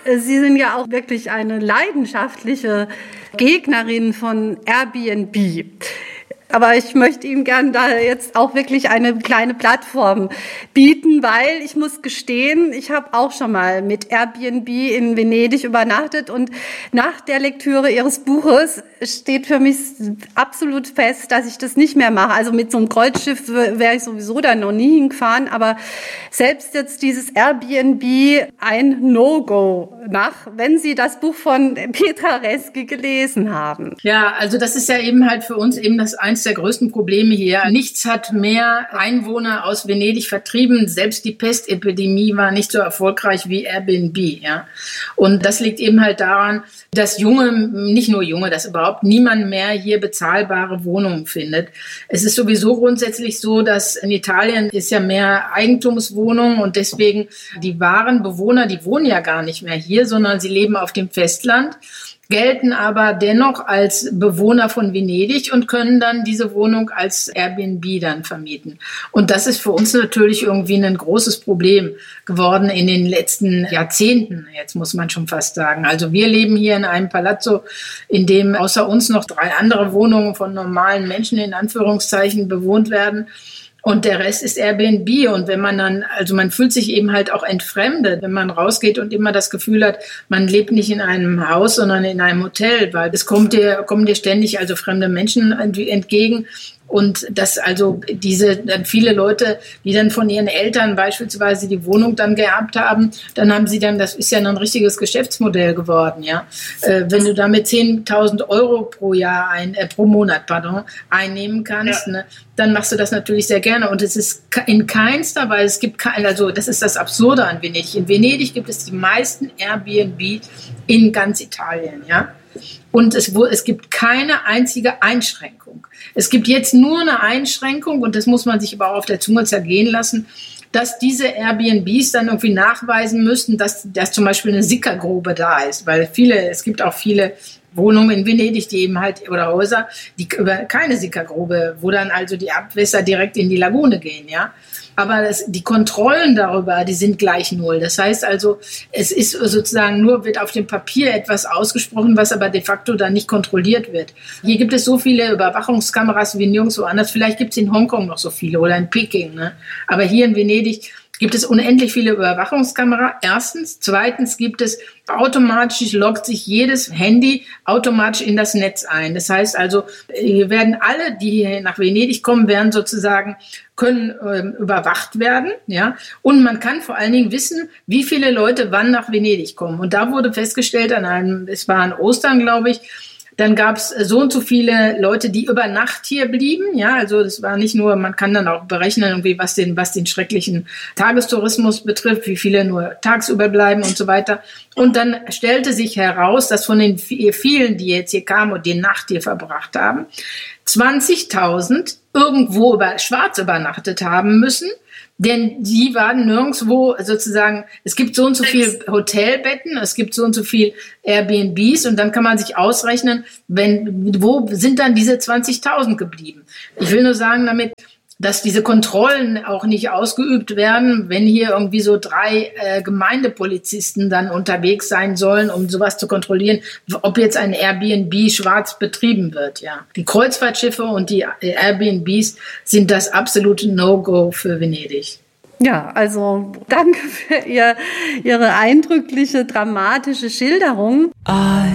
Sie sind ja auch wirklich eine leidenschaftliche Gegnerin von Airbnb. Aber ich möchte Ihnen gerne da jetzt auch wirklich eine kleine Plattform bieten, weil ich muss gestehen, ich habe auch schon mal mit Airbnb in Venedig übernachtet und nach der Lektüre Ihres Buches steht für mich absolut fest, dass ich das nicht mehr mache. Also mit so einem Kreuzschiff wäre ich sowieso da noch nie hingefahren, aber selbst jetzt dieses Airbnb ein No-Go wenn Sie das Buch von Petra Reske gelesen haben. Ja, also das ist ja eben halt für uns eben eins der größten Probleme hier. Nichts hat mehr Einwohner aus Venedig vertrieben. Selbst die Pestepidemie war nicht so erfolgreich wie Airbnb. Ja. Und das liegt eben halt daran, dass nicht nur Junge, dass überhaupt niemand mehr hier bezahlbare Wohnungen findet. Es ist sowieso grundsätzlich so, dass in Italien ist ja mehr Eigentumswohnungen und deswegen die wahren Bewohner, die wohnen ja gar nicht mehr hier, sondern sie leben auf dem Festland, gelten aber dennoch als Bewohner von Venedig und können dann diese Wohnung als Airbnb dann vermieten. Und das ist für uns natürlich irgendwie ein großes Problem geworden in den letzten Jahrzehnten, jetzt muss man schon fast sagen. Also wir leben hier in einem Palazzo, in dem außer uns noch 3 andere Wohnungen von normalen Menschen in Anführungszeichen bewohnt werden. Und der Rest ist Airbnb. Und wenn man dann, also man fühlt sich eben halt auch entfremdet, wenn man rausgeht und immer das Gefühl hat, man lebt nicht in einem Haus, sondern in einem Hotel, weil es kommen dir ständig also fremde Menschen entgegen. Und dass also dann viele Leute, die dann von ihren Eltern beispielsweise die Wohnung dann geerbt haben, das ist ja ein richtiges Geschäftsmodell geworden, ja. Wenn du damit 10.000 Euro pro Monat einnehmen kannst, ja, ne, dann machst du das natürlich sehr gerne. Und es ist in keinster Weise, das ist das Absurde an Venedig. In Venedig gibt es die meisten Airbnb in ganz Italien, ja. Und es gibt keine einzige Einschränkung. Es gibt jetzt nur eine Einschränkung, und das muss man sich aber auch auf der Zunge zergehen lassen, dass diese Airbnbs dann irgendwie nachweisen müssten, dass zum Beispiel eine Sickergrube da ist. Weil es gibt auch viele Wohnungen in Venedig, die eben halt, oder Häuser, die über keine Sickergrube, wo dann also die Abwässer direkt in die Lagune gehen, ja. Aber die Kontrollen darüber, die sind gleich null. Das heißt also, es ist sozusagen wird auf dem Papier etwas ausgesprochen, was aber de facto dann nicht kontrolliert wird. Hier gibt es so viele Überwachungskameras wie nirgendwo anders. Vielleicht gibt es in Hongkong noch so viele oder in Peking, ne? Aber hier in Venedig gibt es unendlich viele Überwachungskameras. Erstens. Zweitens automatisch loggt sich jedes Handy automatisch in das Netz ein. Das heißt also, hier werden alle, die hier nach Venedig kommen, können überwacht werden, ja. Und man kann vor allen Dingen wissen, wie viele Leute wann nach Venedig kommen. Und da wurde festgestellt es war an Ostern, glaube ich, dann gab es so und so viele Leute, die über Nacht hier blieben. Ja, also das war nicht nur, man kann dann auch berechnen, irgendwie, was den schrecklichen Tagestourismus betrifft, wie viele nur tagsüber bleiben und so weiter. Und dann stellte sich heraus, dass von den vielen, die jetzt hier kamen und die Nacht hier verbracht haben, 20.000 irgendwo schwarz übernachtet haben müssen. Denn die waren nirgendwo sozusagen, es gibt so und so viel Hotelbetten, es gibt so und so viel Airbnbs und dann kann man sich ausrechnen, wo sind dann diese 20.000 geblieben. Ich will nur sagen damit, dass diese Kontrollen auch nicht ausgeübt werden, wenn hier irgendwie so 3 Gemeindepolizisten dann unterwegs sein sollen, um sowas zu kontrollieren, ob jetzt ein Airbnb schwarz betrieben wird. Ja, die Kreuzfahrtschiffe und die Airbnbs sind das absolute No-Go für Venedig. Ja, also danke für Ihre eindrückliche, dramatische Schilderung.